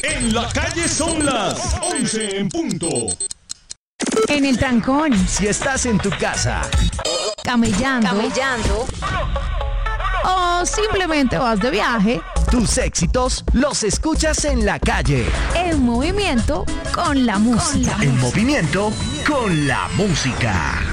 En la calle son las 11 en punto. En el trancón, Si estás en tu casa, camellando, o simplemente vas de viaje, tus éxitos los escuchas en la calle. en movimiento con la música. En movimiento con la música.